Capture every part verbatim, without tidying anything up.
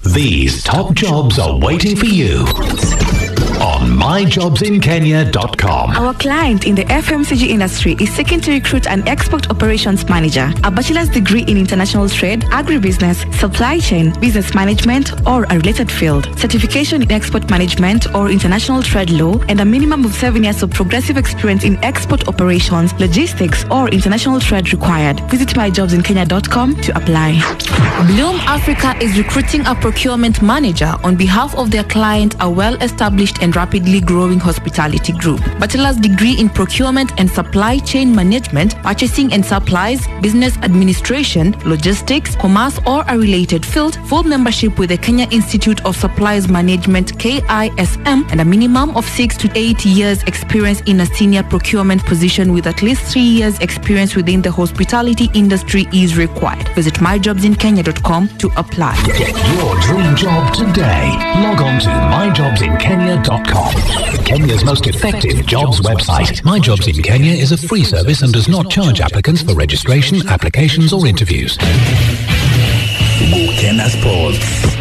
These top jobs are waiting for you on my jobs in kenya dot com. Our client in the F M C G industry is seeking to recruit an export operations manager, a bachelor's degree in international trade, agribusiness, supply chain, business management, or a related field, certification in export management or international trade law, and a minimum of seven years of progressive experience in export operations, logistics, or international trade required. Visit my jobs in kenya dot com to apply. Bloom Africa is recruiting a procurement manager on behalf of their client, a well-established and rapidly growing hospitality group. Bachelor's degree in procurement and supply chain management, purchasing and supplies, business administration, logistics, commerce, or a related field. Full membership with the Kenya Institute of Supplies Management (K I S M), and a minimum of six to eight years experience in a senior procurement position with at least three years experience within the hospitality industry is required. Visit my jobs in kenya dot com to apply. Get your dream job today. Log on to my jobs in kenya dot com, Kenya's most effective jobs website. My Jobs in Kenya is a free service and does not charge applicants for registration, applications, or interviews. Kenya Sports.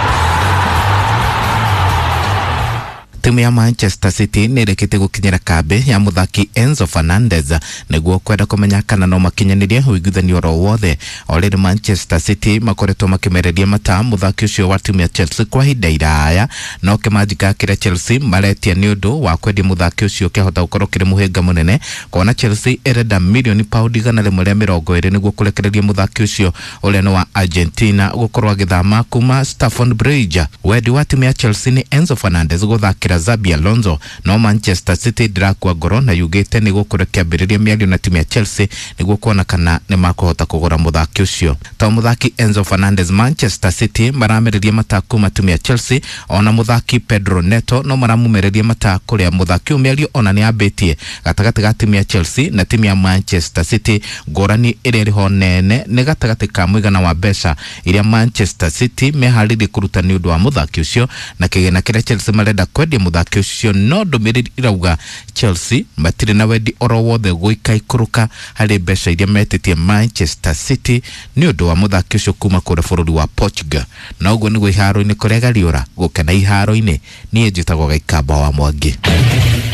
Timu ya Manchester City nirekete gukinyira kambi ya muthaki Enzo Fernandez niguo kwenda kumenya kana no makinyanirie uigithanio ro wothe. Already Manchester City makoretwo makimereria mata muthaki ucio wa timu ya Chelsea kwa hinda iraya, no kimajika kire Chelsea maretia ni undu wa kwendia muthaki ucio kihota gukorwo kire muhinga munene, kona Chelsea erenda milioni paundi igana rimwe ria mirongo iri niguo kurekereria muthaki ucio uria no wa Argentina gukorwo agithama kuma Stamford Bridge. Wedi wa timu ya Chelsea ni Enzo Fernandez guthakira Xabi Alonso, no Manchester City drakwa ngoro na yugite ni gukura kiambiriria miario na timu ya Chelsea niguo kuona kana ni makuhota kugura muthaki ucio. Ta muthaki Enzo Fernandez, Manchester City maramereria mata kuma timu ya Chelsea, ona muthaki Pedro Neto no maramumereria mata kuria muthaki miario ona ni abetie gatagati ga timu ya Chelsea na timu ya Manchester City. Ngorani iri riho nene ni gatagati ka mwigana wa mbeca iria Manchester City mehariri kuruta ni undu wa muthaki ucio, na kigena kire Chelsea marenda kwendia muthaki ucio, no ndumiriri irauga Chelsea matire na wendi oro wothe guika ikuruka hari mbeca iria metetie Manchester City ni undu wa muthaki ucio kuma kure bururi wa Portugal. Na uguo ni gwe iharo-ini kuria gariura gukena iharo-ini ni njitagwo Gaikamba wa Mwangi.